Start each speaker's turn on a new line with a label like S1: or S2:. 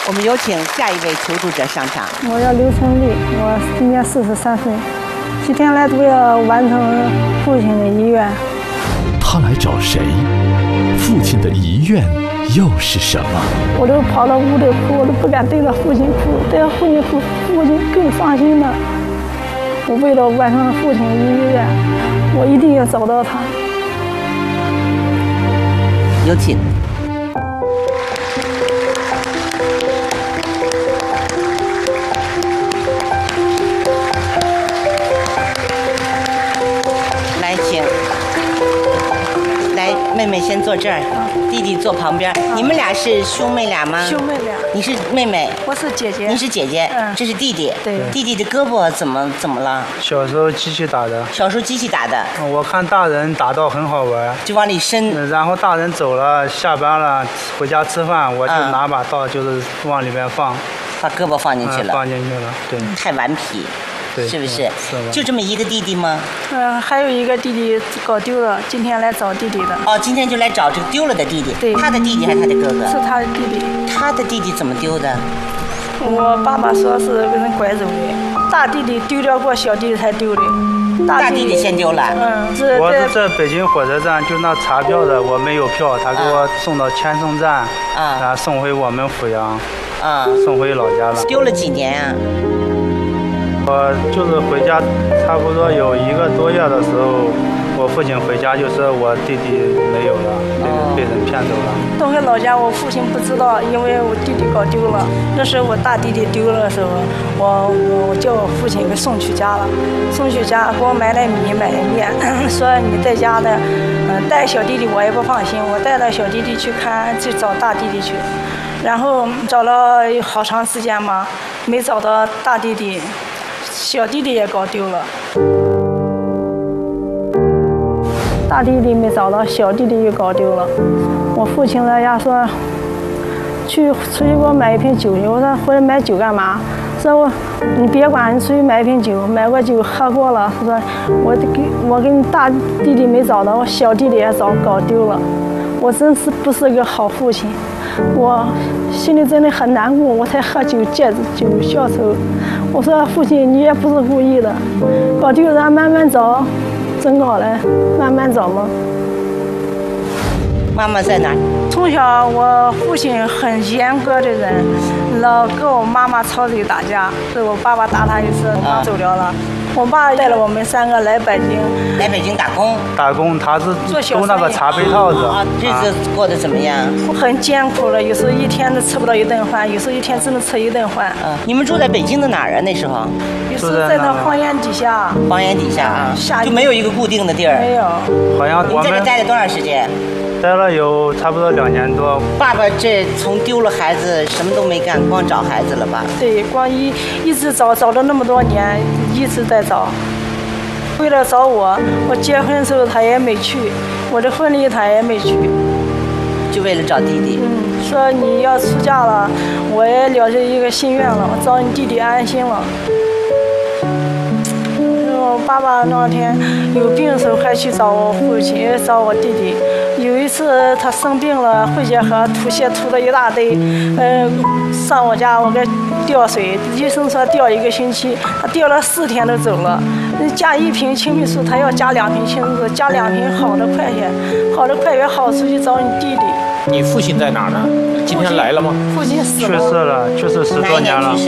S1: 我们有请下一位求助者上场。
S2: 我叫刘春丽，我今年43岁，几天来都要完成父亲的遗愿。
S3: 他来找谁？父亲的遗愿又是什么？
S2: 我都跑到屋里哭，我都不敢对着父亲哭，对着父亲哭，父亲更伤心了。我为了完成父亲的遗愿，我一定要找到他。
S1: 有请。来，请。来，妹妹先坐这儿，弟弟坐旁边。你们俩是兄妹俩吗？
S2: 兄妹俩。
S1: 你是妹妹，
S2: 我是姐姐。
S1: 你是姐姐，这是弟弟。
S2: 对。
S1: 弟弟的胳膊怎么了？
S4: 小时候机器打的。
S1: 小时候机器打的。
S4: 我看大人打到很好玩，
S1: 就往里伸。
S4: 然后大人走了，下班了，回家吃饭，我就拿把刀，就是往里面放。
S1: 把胳膊放进去了。
S4: 放进去了，对。
S1: 太顽皮。是不是？就这么一个弟弟吗？
S2: 还有一个弟弟搞丢了，今天来找弟弟的。
S1: 哦，今天就来找这个丢了的弟弟。
S2: 对。
S1: 他的弟弟还是他的哥哥？
S2: 是他的弟弟。
S1: 他的弟弟怎么丢的？
S2: 我爸爸说是被人拐走的，大弟弟丢掉过，小弟弟才丢的。
S1: 大弟弟先丢了。
S4: 我是在北京火车站，就那查票的，我没有票，他给我送到千盛站，然后送回我们阜阳，送回老家了。
S1: 丢了几年啊？
S4: 我就是回家，差不多有1个多月的时候，我父亲回家就说我弟弟没有了，被人骗走了。
S2: 到回老家，我父亲不知道，因为我弟弟搞丢了。那时候我大弟弟丢了的时候，我叫我父亲给送去家了，送去家给我买了米买了面，说你在家的，带小弟弟我也不放心，我带了小弟弟去找大弟弟去，然后找了好长时间嘛，没找到大弟弟。小弟弟也搞丢了，大弟弟没找到，小弟弟又搞丢了。我父亲在家说，出去给我买一瓶酒去。我说回来买酒干嘛？说你别管，你出去买一瓶酒，买过酒喝过了。他说我给你大弟弟没找到，我小弟弟也搞丢了。我真是不是个好父亲，我心里真的很难过，我才喝酒借酒消愁。我说父亲，你也不是故意的，搞丢咱慢慢找，真搞了，慢慢找嘛。
S1: 妈妈在哪？
S2: 从小我父亲很严格的人，老跟我妈妈吵嘴打架，是我爸爸打他一次，我走了。我爸带了我们3个来北京。
S1: 来北京打工。
S4: 打工，他是做那个茶杯套子。
S1: 日子过得怎么样？
S2: 很艰苦了，有时候一天都吃不到1顿饭，有时候一天只能吃1顿饭。
S1: 你们住在北京的哪儿啊？那时候？
S2: 有时在那房檐底下。
S1: 房檐底下啊，就没有一个固定的地儿。
S2: 没有。
S4: 好像我们。
S1: 你在这待了多长时间？
S4: 待了有差不多2年多。
S1: 爸爸这从丢了孩子什么都没干，光找孩子了吧？
S2: 对，光一直找了那么多年，一直在找。为了找我结婚的时候他也没去，我的婚礼他也没去，
S1: 就为了找弟弟。
S2: 说你要出嫁了，我也了这一个心愿了，我找你弟弟安心了。我爸爸那天有病的时候还去找我父亲，找我弟弟。有一次他生病了，肺结核，吐血吐了一大堆，上我家我给吊水，医生说吊1个星期，他吊了4天都走了。加1瓶青霉素，他要加2瓶青霉素，加2瓶好的快些，好的快些好出去找你弟弟。
S5: 你父亲在哪儿呢？今天来了吗？
S2: 父亲死了。
S4: 去世了，去世10多年了。